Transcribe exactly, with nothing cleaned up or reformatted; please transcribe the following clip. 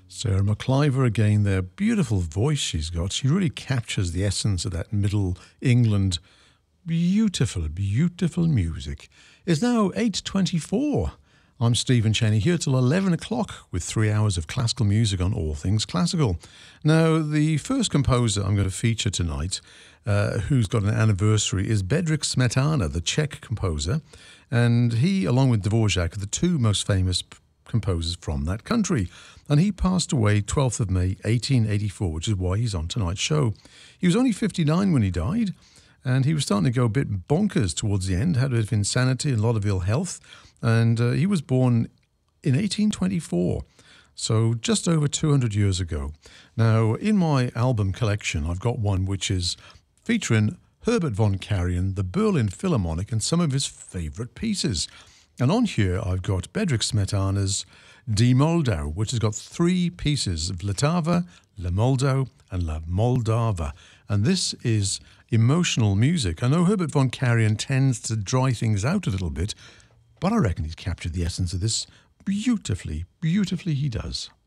Sarah McIver again there. Beautiful voice she's got. She really captures the essence of that Middle England. Beautiful, beautiful music. It's now eight twenty-four. I'm Stephen Cheney here till eleven o'clock with three hours of classical music on all things classical. Now, the first composer I'm going to feature tonight, uh, who's got an anniversary, is Bedřich Smetana, the Czech composer. And he, along with Dvorak, are the two most famous p- composers from that country. And he passed away twelfth of May, eighteen eighty-four, which is why he's on tonight's show. He was only fifty-nine when he died, and he was starting to go a bit bonkers towards the end, had a bit of insanity and a lot of ill health. And uh, he was born in eighteen twenty-four, so just over two hundred years ago. Now, in my album collection, I've got one which is featuring Herbert von Karajan, the Berlin Philharmonic, and some of his favourite pieces. And on here, I've got Bedřich Smetana's Die Moldau, which has got three pieces of Vltava, La Moldau, and La Moldava. And this is emotional music. I know Herbert von Karajan tends to dry things out a little bit, but I reckon he's captured the essence of this beautifully, beautifully he does.